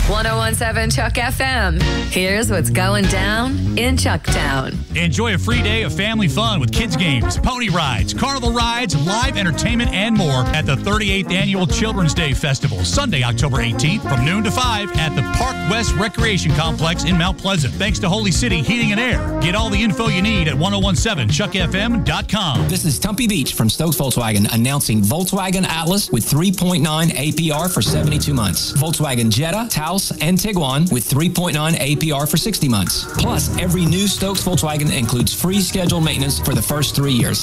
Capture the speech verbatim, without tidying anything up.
one oh one seven Chuck F M. Here's what's going down in Chucktown. Enjoy a free day of family fun with kids games, pony rides, carnival rides, live entertainment, and more at the thirty-eighth Annual Children's Day Festival, Sunday, October eighteenth, from noon to five at the Park West Recreation Complex in Mount Pleasant. Thanks to Holy City Heating and Air. Get all the info you need at ten seventeen chuck f m dot com. This is Tumpy Beach from Stokes Volkswagen announcing Volkswagen Atlas with three point nine A P R for seventy-two months. Volkswagen Jetta, Taos, and Tiguan with three point nine A P R for sixty months. Plus, every new Stokes Volkswagen includes free scheduled maintenance for the first three years.